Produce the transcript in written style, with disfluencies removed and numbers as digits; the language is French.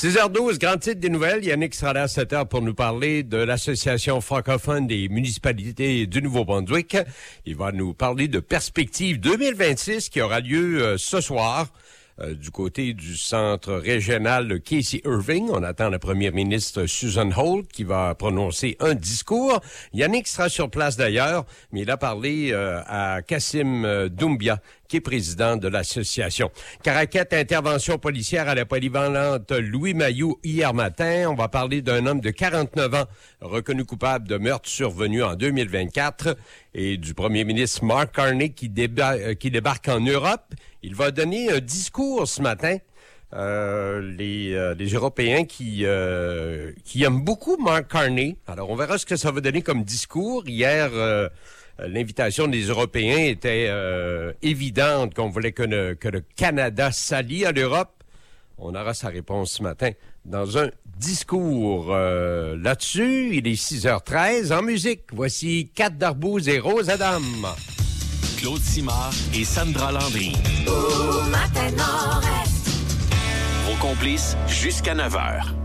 6h12, grand titre des nouvelles. Yannick sera là à 7h pour nous parler de l'Association francophone des municipalités du Nouveau-Brunswick. Il va nous parler de Perspective 2026 qui aura lieu ce soir. Du côté du centre régional de Casey Irving. On attend la première ministre Susan Holt qui va prononcer un discours. Yannick sera sur place d'ailleurs, mais il a parlé à Kassim Doumbia, qui est président de l'association. Caraquette, intervention policière à la polyvalente Louis Mayou hier matin. On va parler d'un homme de 49 ans reconnu coupable de meurtre survenu en 2024 et du premier ministre Mark Carney qui débarque en Europe. Il va donner un discours ce matin. Les Européens qui aiment beaucoup Mark Carney. Alors, on verra ce que ça va donner comme discours. Hier, l'invitation des Européens était évidente qu'on voulait que le Canada s'allie à l'Europe. On aura sa réponse ce matin dans un discours là-dessus. Il est 6h13. En musique, voici Kat Darbouze et Rose Adam. Claude Simard et Sandra Landry. Matin Nord-Est. Vos complices jusqu'à 9h.